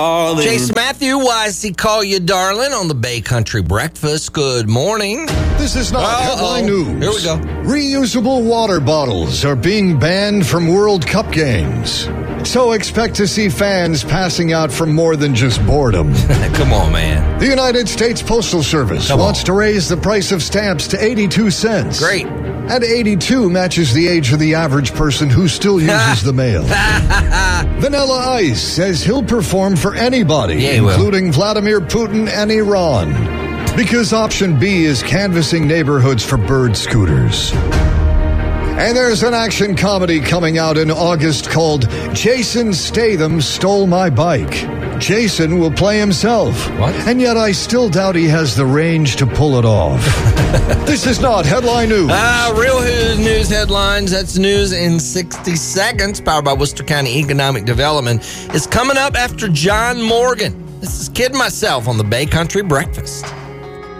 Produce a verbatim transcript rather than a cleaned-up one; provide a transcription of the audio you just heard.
Jason Matthew, why does he call you darling on the Bay Country Breakfast? Good morning. This is not Uh-oh. headline news. Here we go. Reusable water bottles are being banned from World Cup games. So expect to see fans passing out from more than just boredom. Come on, man. The United States Postal Service Come wants on. to raise the price of stamps to eighty-two cents. Great. And eighty-two matches the age of the average person who still uses the mail. Vanilla Ice says he'll perform for anybody, Yeah, he will. including Vladimir Putin and Iran. Because option B is canvassing neighborhoods for bird scooters. And there's an action comedy coming out in August called Jason Statham Stole My Bike. Jason will play himself. What? And yet I still doubt he has the range to pull it off. This is not headline news. Ah, real news, news headlines. That's news in sixty seconds. Powered by Worcester County Economic Development. Is coming up after John Morgan. This is Kid Myself on the Bay Country Breakfast.